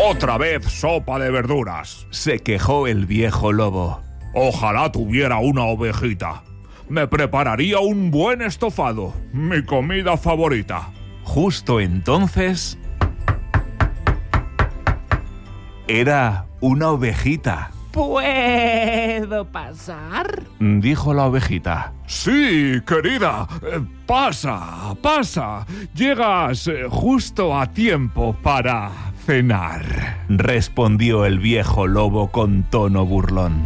Otra vez sopa de verduras, se quejó el viejo lobo. Ojalá tuviera una ovejita. Me prepararía un buen estofado, mi comida favorita. Justo entonces... era una ovejita. ¿Puedo pasar? Dijo la ovejita. Sí, querida. Pasa, pasa. Llegas justo a tiempo para cenar, respondió el viejo lobo con tono burlón.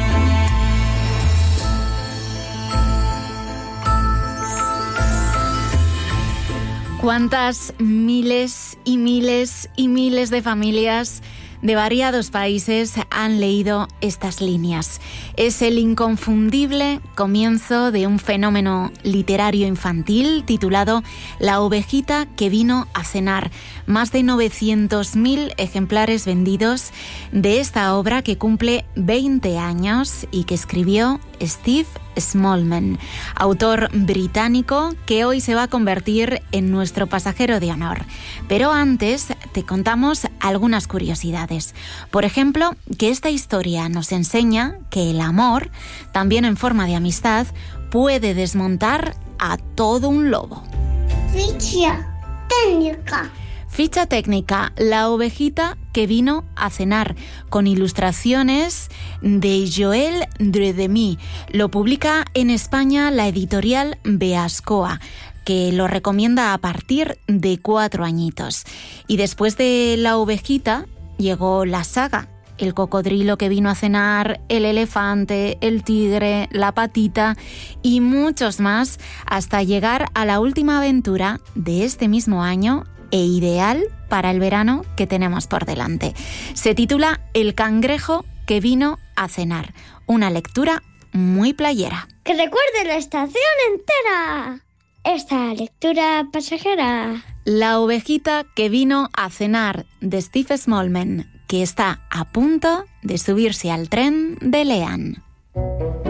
¿Cuántas miles y miles y miles de familias de variados países han leído estas líneas? Es el inconfundible comienzo de un fenómeno literario infantil titulado La ovejita que vino a cenar. Más de 900.000 ejemplares vendidos de esta obra que cumple 20 años y que escribió Steve Smallman, autor británico que hoy se va a convertir en nuestro pasajero de honor. Pero antes te contamos algunas curiosidades. Por ejemplo, que esta historia nos enseña que el amor, también en forma de amistad, puede desmontar a todo un lobo. Ficha técnica. Ficha técnica, La ovejita que vino a cenar, con ilustraciones de Joel Dredemy. Lo publica en España la editorial Beascoa, que lo recomienda a partir de 4 añitos. Y después de La ovejita llegó la saga: el cocodrilo que vino a cenar, el elefante, el tigre, la patita y muchos más, hasta llegar a la última aventura de este mismo año e ideal para el verano que tenemos por delante. Se titula El cangrejo que vino a cenar, una lectura muy playera. ¡Que recuerde la estación entera! Esta lectura pasajera. La ovejita que vino a cenar, de Steve Smallman, que está a punto de subirse al tren de Lean.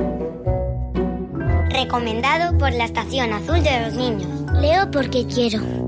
Recomendado por la Estación Azul de los Niños. Leo porque quiero.